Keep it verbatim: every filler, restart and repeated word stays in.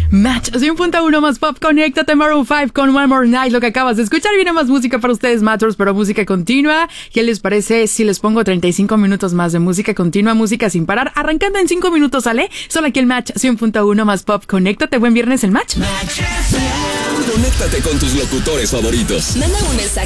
Match cien punto uno más pop. Conéctate, Maroon cinco con One More Night. Lo que acabas de escuchar, viene más música para ustedes, Matters, pero música continua. ¿Qué les parece si les pongo treinta y cinco minutos más de música continua, música sin parar? Arrancando en cinco minutos, ¿sale? Solo aquí el Match cien punto uno más pop. Conéctate, buen viernes el Match. Conéctate con tus locutores favoritos. Manda un mensaje